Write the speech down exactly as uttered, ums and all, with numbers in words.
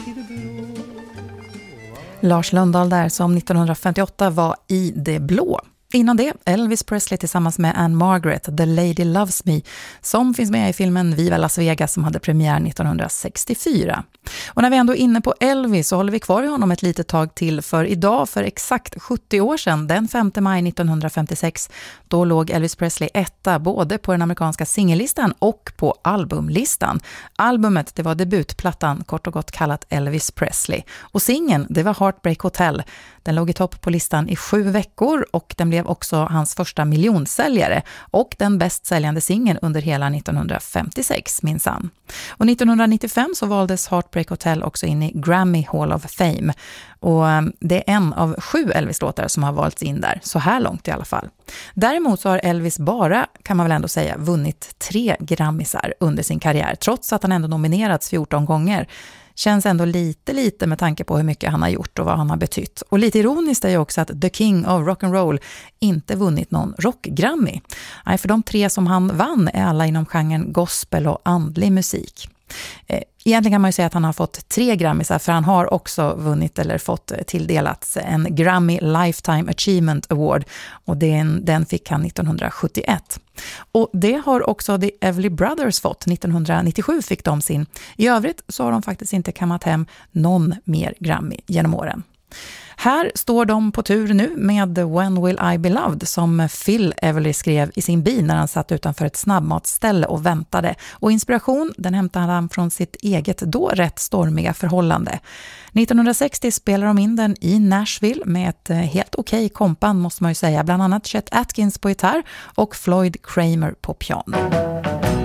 Lars Lundahl där som nittonhundrafemtioåtta var i det blå. Innan det, Elvis Presley tillsammans med Anne Margaret, The Lady Loves Me, som finns med i filmen Viva Las Vegas som hade premiär nittonhundrasextiofyra. Och när vi ändå är inne på Elvis så håller vi kvar i honom ett litet tag till, för idag, för exakt sjuttio år sedan, den femte maj nittonhundrafemtiosex, då låg Elvis Presley etta både på den amerikanska singellistan och på albumlistan. Albumet, det var debutplattan, kort och gott kallat Elvis Presley. Och singeln, det var Heartbreak Hotel. Den låg i topp på listan i sju veckor och den blev också hans första miljonsäljare och den bäst säljande singeln under hela nittonhundrafemtiosex, minsann. Och nittonhundranittiofem så valdes Heartbreak Hotel också in i Grammy Hall of Fame. Och det är en av sju Elvis-låtar som har valts in där, så här långt i alla fall. Däremot så har Elvis bara, kan man väl ändå säga, vunnit tre Grammisar under sin karriär, trots att han ändå nominerats fjorton gånger. Känns ändå lite lite med tanke på hur mycket han har gjort och vad han har betytt. Och lite ironiskt är ju också att The King of Rock'n'Roll inte vunnit någon rock-Grammy. Nej, för de tre som han vann är alla inom genren gospel och andlig musik. Egentligen kan man ju säga att han har fått tre Grammisar, för han har också vunnit eller fått tilldelats en Grammy Lifetime Achievement Award, och den, den fick han nittonhundrasjuttioett. Och det har också The Everly Brothers fått. nittonhundranittiosju fick de sin. I övrigt så har de faktiskt inte kammat hem någon mer Grammy genom åren. Här står de på tur nu med When Will I Be Loved, som Phil Everly skrev i sin bil när han satt utanför ett snabbmatsställe och väntade. Och inspiration, den hämtade han från sitt eget då rätt stormiga förhållande. nittonhundrasextio spelar de in den i Nashville med ett helt okej kompband, måste man ju säga. Bland annat Chet Atkins på gitarr och Floyd Kramer på piano.